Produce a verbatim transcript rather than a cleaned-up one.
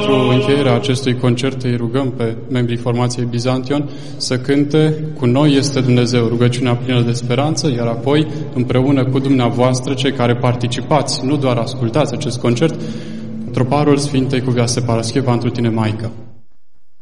pentru încheierea acestui concert îi rugăm pe membrii formației Bizantion să cânte Cu noi este Dumnezeu, rugăciunea plină de speranță, iar apoi, împreună cu dumneavoastră, cei care participați, nu doar ascultați acest concert, troparul Sfintei Cuvioase Parascheva întru tine, Maică.